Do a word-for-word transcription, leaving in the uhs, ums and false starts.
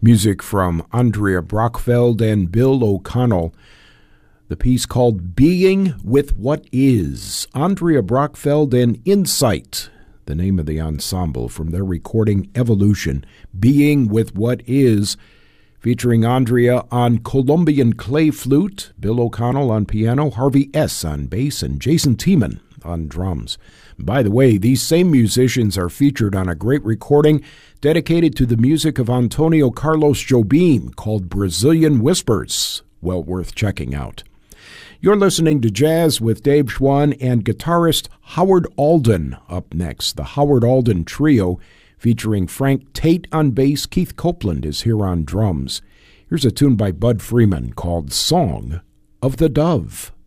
Music from Andrea Brockfeld and Bill O'Connell. The piece called Being with What Is. Andrea Brockfeld and Insight, the name of the ensemble from their recording Evolution. Being with What Is, featuring Andrea on Colombian clay flute, Bill O'Connell on piano, Harvey S. on bass, and Jason Tiemann on drums. By the way, these same musicians are featured on a great recording dedicated to the music of Antonio Carlos Jobim called Brazilian Whispers. Well worth checking out. You're listening to Jazz with Dave Schwann and guitarist Howard Alden. Up next, the Howard Alden Trio featuring Frank Tate on bass. Keith Copeland is here on drums. Here's a tune by Bud Freeman called Song of the Dove.